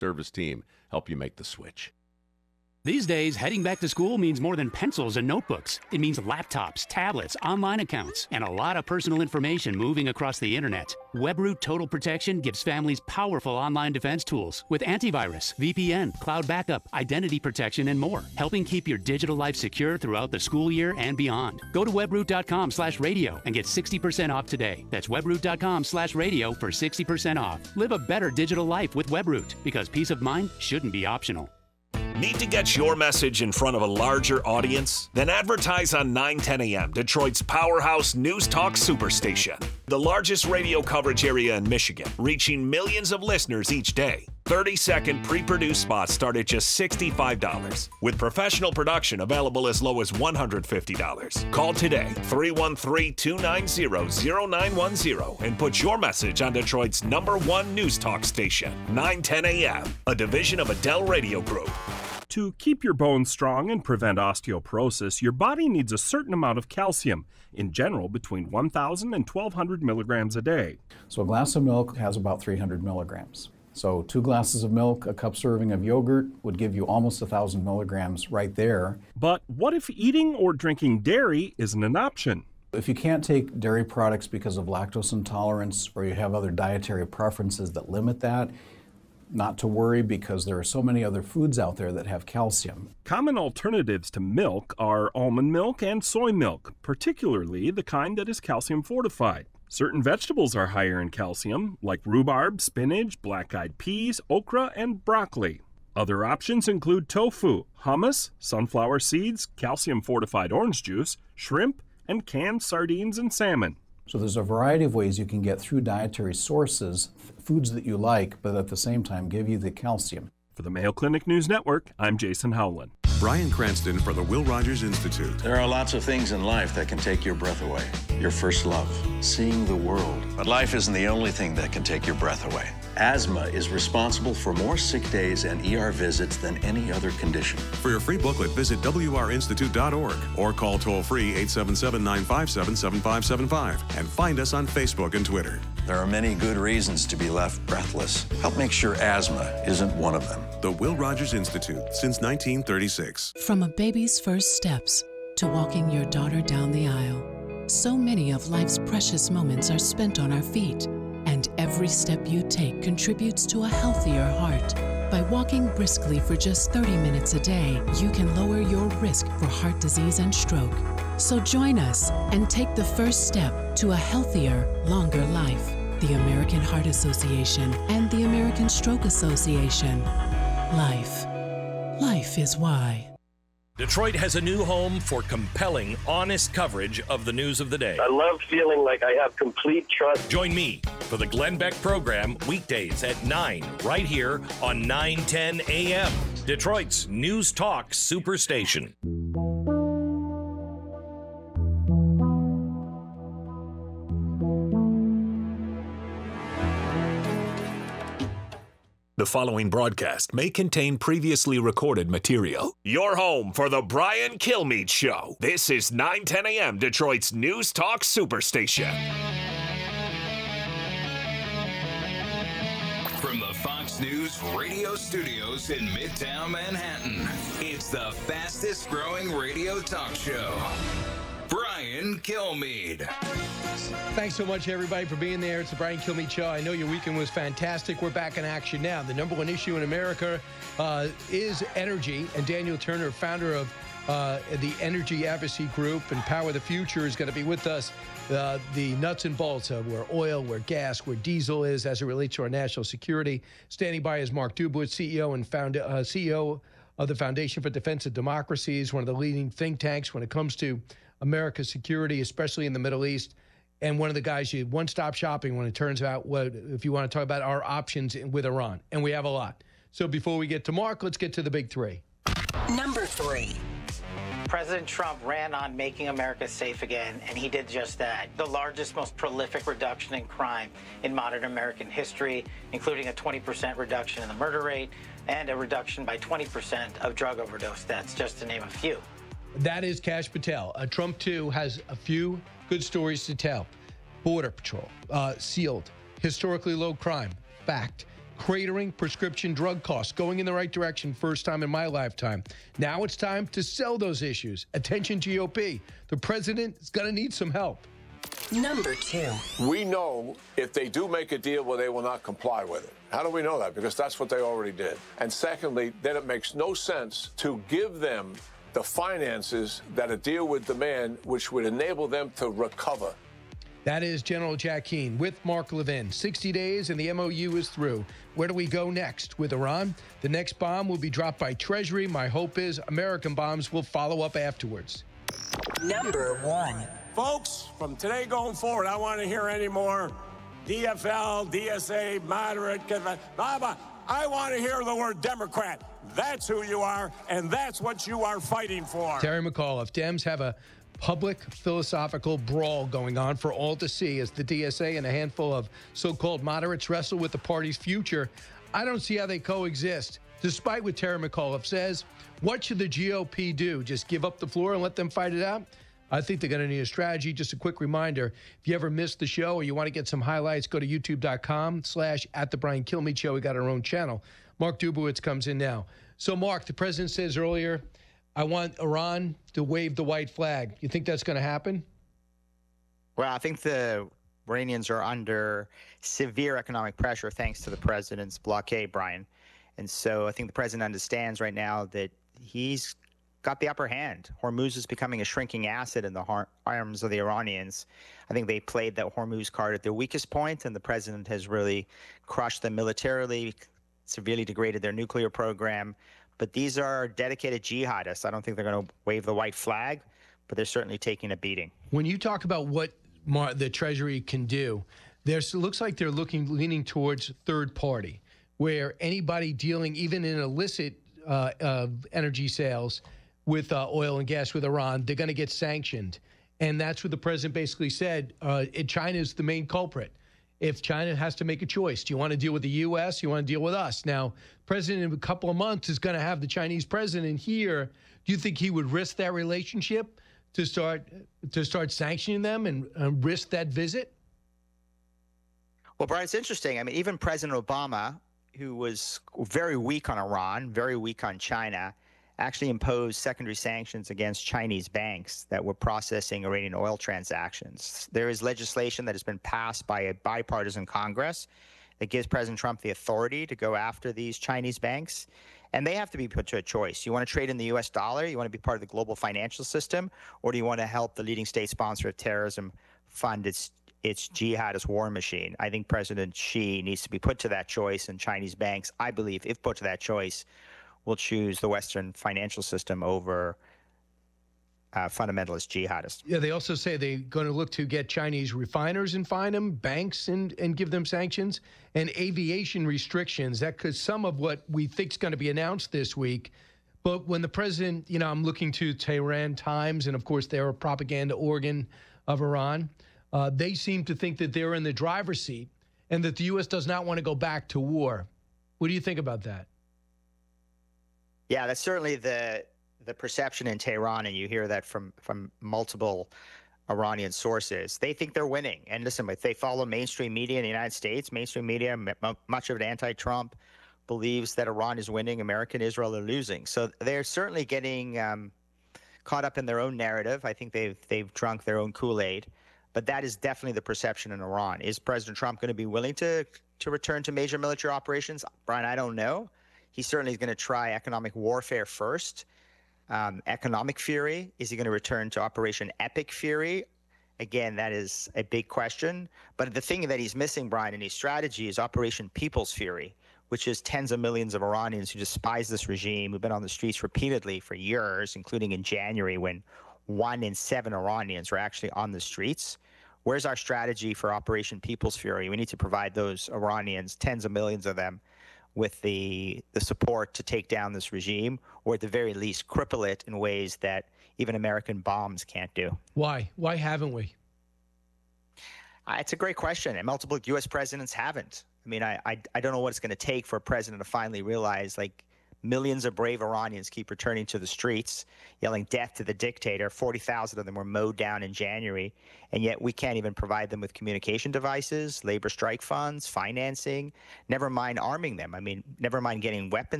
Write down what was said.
service team help you make the switch. These days, heading back to school means more than pencils and notebooks. It means laptops, tablets, online accounts, and a lot of personal information moving across the internet. WebRoot Total Protection gives families powerful online defense tools with antivirus, VPN, cloud backup, identity protection, and more, helping keep your digital life secure throughout the school year and beyond. Go to webroot.com/radio and get 60% off today. That's webroot.com/radio for 60% off. Live a better digital life with WebRoot, because peace of mind shouldn't be optional. Need to get your message in front of a larger audience? Then advertise on 910 AM, Detroit's powerhouse news talk superstation. The largest radio coverage area in Michigan, reaching millions of listeners each day. 30-second pre-produced spots start at just $65, with professional production available as low as $150. Call today, 313-290-0910, and put your message on Detroit's #1 news talk station, 910 AM, a division of Adele Radio Group. To keep your bones strong and prevent osteoporosis, your body needs a certain amount of calcium, in general between 1,000 and 1,200 milligrams a day. So a glass of milk has about 300 milligrams. So 2 glasses of milk, a cup serving of yogurt would give you almost 1,000 milligrams right there. But what if eating or drinking dairy isn't an option? If you can't take dairy products because of lactose intolerance, or you have other dietary preferences that limit that, not to worry, because there are so many other foods out there that have calcium. Common alternatives to milk are almond milk and soy milk, particularly the kind that is calcium fortified. Certain vegetables are higher in calcium, like rhubarb, spinach, black-eyed peas, okra, and broccoli. Other options include tofu, hummus, sunflower seeds, calcium-fortified orange juice, shrimp, and canned sardines and salmon. So there's a variety of ways you can get through dietary sources, foods that you like, but at the same time give you the calcium. For the Mayo Clinic News Network, I'm Jason Howland. Brian Cranston for the Will Rogers Institute. There are lots of things in life that can take your breath away. Your first love, seeing the world. But life isn't the only thing that can take your breath away. Asthma is responsible for more sick days and ER visits than any other condition. For your free booklet, visit wrinstitute.org or call toll-free 877-957-7575 and find us on Facebook and Twitter. There are many good reasons to be left breathless. Help make sure asthma isn't one of them. The Will Rogers Institute, since 1936. From a baby's first steps to walking your daughter down the aisle, so many of life's precious moments are spent on our feet. And every step you take contributes to a healthier heart. By walking briskly for just 30 minutes a day, you can lower your risk for heart disease and stroke. So join us and take the first step to a healthier, longer life. The American Heart Association and the American Stroke Association. Life is why. Detroit has a new home for compelling, honest coverage of the news of the day. I love feeling like I have complete trust. Join me for the Glenn Beck program weekdays at 9, right here on 910 AM, Detroit's News Talk Superstation. The following broadcast may contain previously recorded material. Your home for the Brian Kilmeade Show. This is 910 AM, Detroit's News Talk Superstation. From the Fox News radio studios in Midtown Manhattan, it's the fastest growing radio talk show. Brian Kilmeade. Thanks so much, everybody, for being there. It's the Brian Kilmeade Show. I know your weekend was fantastic. We're back in action now. The number one issue in America is energy, and Daniel Turner, founder of the Energy Advocacy Group and Power the Future, is going to be with us. The nuts and bolts of where oil, where gas, where diesel is as it relates to our national security. Standing by is Mark Dubowitz, CEO and CEO of the Foundation for Defense of Democracies, one of the leading think tanks when it comes to America's security, especially in the Middle East. And one of the guys, you one-stop shopping when it turns out if you want to talk about our options with Iran. And we have a lot. So before we get to Mark, let's get to the big three. Number 3. President Trump ran on making America safe again, and he did just that. The largest, most prolific reduction in crime in modern American history, including a 20% reduction in the murder rate and a reduction by 20% of drug overdose deaths, just to name a few. That is Kash Patel. Trump, too, has a few good stories to tell. Border Patrol, sealed. Historically low crime, fact. cratering prescription drug costs, going in the right direction, first time in my lifetime. Now it's time to sell those issues. Attention GOP. The president is going to need some help. Number 2. We know if they do make a deal, well, they will not comply with it. How do we know that? Because that's what they already did. And secondly, then it makes no sense to give them the finances that a deal would demand, which would enable them to recover. That is General Jack Keane with Mark Levin. 60 days and the MOU is through. Where do we go next with Iran? The next bomb will be dropped by Treasury. My hope is American bombs will follow up afterwards. Number 1. Folks, from today going forward, I want to hear any more DFL, DSA, moderate, I want to hear the word Democrat. That's who you are, and that's what you are fighting for. Terry McAuliffe, Dems have a public philosophical brawl going on for all to see as the DSA and a handful of so-called moderates wrestle with the party's future. I don't see how they coexist. Despite what Terry McAuliffe says, what should the GOP do? Just give up the floor and let them fight it out? I think they're going to need a strategy. Just a quick reminder, if you ever missed the show or you want to get some highlights, go to youtube.com/@the Brian Kilmeade Show. We got our own channel. Mark Dubowitz comes in now. So, Mark, the president says earlier, I want Iran to wave the white flag. You think that's going to happen? Well, I think the Iranians are under severe economic pressure thanks to the president's blockade, Brian. And so I think the president understands right now that he's got the upper hand. Hormuz is becoming a shrinking asset in the arms of the Iranians. I think they played that Hormuz card at their weakest point, and the president has really crushed them militarily, severely degraded their nuclear program. But these are dedicated jihadists. I don't think they're going to wave the white flag, but they're certainly taking a beating. When you talk about what the Treasury can do, it looks like they're leaning towards third party, where anybody dealing even in illicit energy sales with oil and gas with Iran, they're going to get sanctioned. And that's what the president basically said. China is the main culprit. If China has to make a choice, do you want to deal with the U.S.? You want to deal with us? Now, president in a couple of months is going to have the Chinese president here. Do you think he would risk that relationship to start sanctioning them and risk that visit? Well, Brian, it's interesting. I mean, even President Obama, who was very weak on Iran, very weak on China, actually imposed secondary sanctions against Chinese banks that were processing Iranian oil transactions. There is legislation that has been passed by a bipartisan Congress that gives President Trump the authority to go after these Chinese banks, and they have to be put to a choice. You want to trade in the U.S. dollar? You want to be part of the global financial system? Or do you want to help the leading state sponsor of terrorism fund its jihadist war machine? I think President Xi needs to be put to that choice, and Chinese banks, I believe, if put to that choice, will choose the Western financial system over fundamentalist jihadists. Yeah, they also say they're going to look to get Chinese refiners and fine them, banks and give them sanctions, and aviation restrictions. That could some of what we think is going to be announced this week. But when the president, I'm looking to Tehran Times, and of course they're a propaganda organ of Iran. They seem to think that they're in the driver's seat and that the U.S. does not want to go back to war. What do you think about that? Yeah, that's certainly the perception in Tehran, and you hear that from multiple Iranian sources. They think they're winning. And listen, if they follow mainstream media in the United States, mainstream media, much of it anti-Trump, believes that Iran is winning, America and Israel are losing. So they're certainly getting caught up in their own narrative. I think they've drunk their own Kool-Aid. But that is definitely the perception in Iran. Is President Trump going to be willing to return to major military operations? Brian, I don't know. He certainly is going to try economic warfare first. Economic fury. Is he going to return to Operation Epic Fury? Again, that is a big question. But the thing that he's missing, Brian, in his strategy is Operation People's Fury, which is tens of millions of Iranians who despise this regime, who've been on the streets repeatedly for years, including in January when 1 in 7 Iranians were actually on the streets. Where's our strategy for Operation People's Fury? We need to provide those Iranians, tens of millions of them, with the support to take down this regime, or at the very least cripple it in ways that even American bombs can't do. Why? Why haven't we? It's a great question, and multiple U.S. presidents haven't. I mean, I don't know what it's going to take for a president to finally realize, like, Millions of brave Iranians keep returning to the streets, yelling death to the dictator. 40,000 of them were mowed down in January, and yet we can't even provide them with communication devices, labor strike funds, financing, never mind arming them. I mean, never mind getting weapons